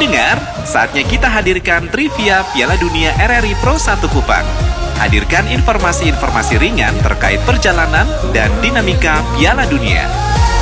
Pendengar, saatnya kita hadirkan trivia Piala Dunia RRI Pro 1 Kupang. Hadirkan informasi-informasi ringan terkait perjalanan dan dinamika Piala Dunia.